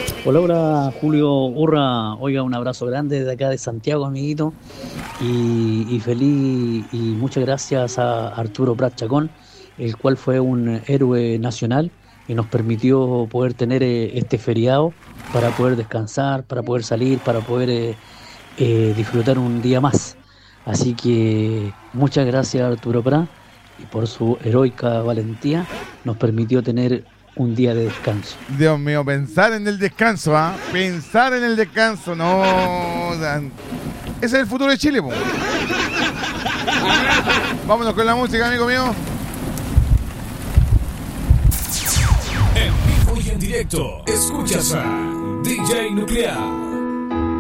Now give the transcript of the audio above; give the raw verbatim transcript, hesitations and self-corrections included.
Hola, hola, Julio Urra. Oiga, un abrazo grande desde acá de Santiago, amiguito. Y, y feliz y muchas gracias a Arturo Prat Chacón, el cual fue un héroe nacional y nos permitió poder tener eh, este feriado para poder descansar, para poder salir, para poder eh, eh, disfrutar un día más. Así que muchas gracias, Arturo Prat, y por su heroica valentía nos permitió tener un día de descanso. Dios mío, pensar en el descanso, ¿ah? Pensar en el descanso, no. Ese es el futuro de Chile, po. Vámonos con la música, amigo mío. En vivo y en directo, escuchas a D J Nuclear.